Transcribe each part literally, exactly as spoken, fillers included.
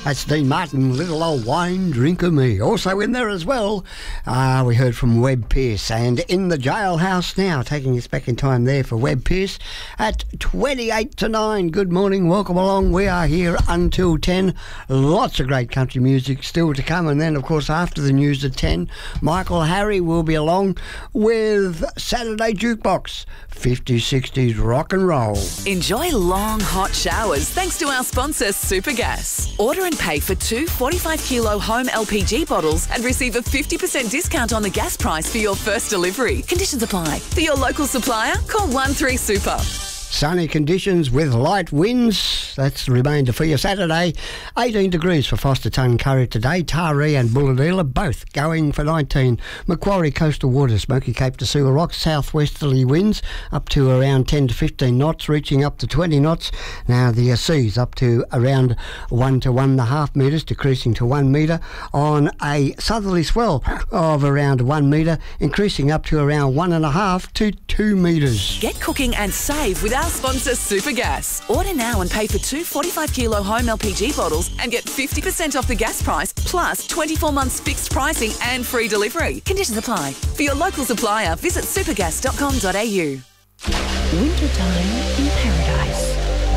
That's Dean Martin, Little Old Wine Drinker Me. Also in there as well, uh, we heard from Webb Pierce, and In the Jailhouse Now, taking us back in time there for Webb Pierce at twenty-eight to nine. Good morning, welcome along. We are here until ten. Lots of great country music still to come, and then of course after the news at ten, Michael Harry will be along with Saturday Jukebox, fifties, sixties rock and roll. Enjoy long hot showers thanks to our sponsor Supergas. Order and pay for two forty-five kilo home L P G bottles and receive a fifty percent discount on the gas price for your first delivery. Conditions apply. For your local supplier, call one three super. Sunny conditions with light winds. That's the remainder for your Saturday. eighteen degrees for Foster Tuncurry today. Taree and Bulahdelah both going for nineteen. Macquarie coastal waters, Smoky Cape to Seal Rock, southwesterly winds up to around ten to fifteen knots, reaching up to twenty knots. Now the seas up to around one to one and a half metres, decreasing to one metre on a southerly swell of around one metre, increasing up to around one and a half to two metres. Get cooking and save with our sponsor Supergas. Order now and pay for two forty-five kilo home L P G bottles and get fifty percent off the gas price, plus twenty-four months fixed pricing and free delivery. Conditions apply. For your local supplier, visit supergas dot com dot a u. Wintertime in Paradise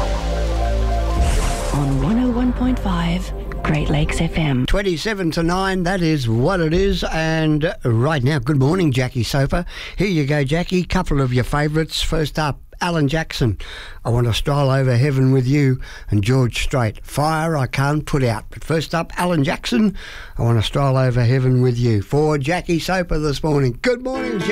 on one oh one point five Great Lakes F M. twenty-seven to nine, that is what it is. And right now, good morning, Jackie Soper. Here you go, Jackie. Couple of your favourites. First up, Alan Jackson, I Want to Stroll Over Heaven With You, and George Strait, Fire I Can't Put Out. But first up, Alan Jackson, I Want to Stroll Over Heaven With You. For Jackie Soper this morning. Good morning, Jackie.